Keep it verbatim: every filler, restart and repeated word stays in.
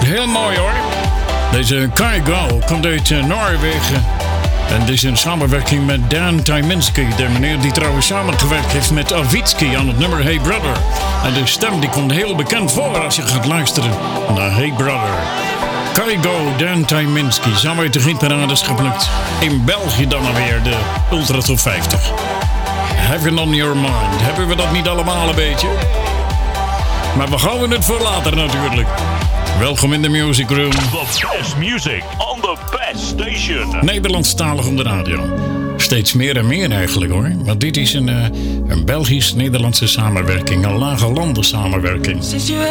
Heel mooi hoor. Deze Kygo komt uit uh, Noorwegen. En dit is een samenwerking met Dan Tyminski. De meneer die trouwens samengewerkt heeft met Avicii aan het nummer Hey Brother. En de stem die komt heel bekend voor als je gaat luisteren naar Hey Brother. Kygo, Dan Tyminski, samen uit de hitparades geplukt. In België dan alweer de Ultra Top vijftig. Heaven on your mind. Hebben we dat niet allemaal een beetje? Maar we houden het voor later natuurlijk. Welkom in de Music Room. The best music on the best station. Nederlandstalig op de radio. Steeds meer en meer eigenlijk hoor. Want dit is een, uh, een Belgisch-Nederlandse samenwerking. Een lage landen samenwerking.